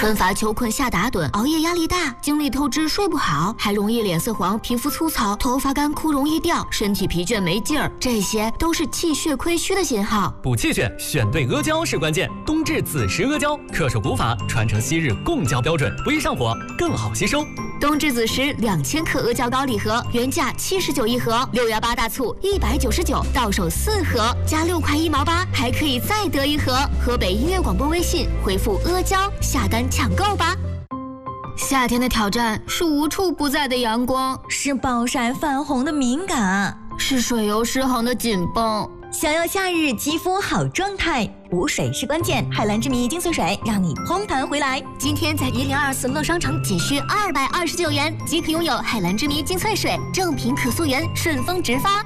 春乏秋困夏打盹，熬夜压力大，精力透支睡不好，还容易脸色黄、皮肤粗糙、头发干枯容易掉，身体疲倦没劲儿，这些都是气血亏虚的信号。 补气血，选对阿胶是关键。冬至子时阿胶，恪守古法，传承昔日贡胶标准，不易上火，更好吸收。 冬至子时2000克阿胶膏礼盒，原价79一盒，6月8大促199，到手4盒，加6块1毛8，还可以再得一盒。河北音乐广播微信回复阿胶下单抢购吧。夏天的挑战是无处不在的阳光， 是暴晒泛红的敏感， 是水油失衡的紧绷。 想要夏日肌肤好状态，补水是关键。海蓝之谜精粹水让你嘭弹回来。 今天在1024乐商城仅需229元即可拥有海蓝之谜精粹水，正品可溯源，顺丰直发。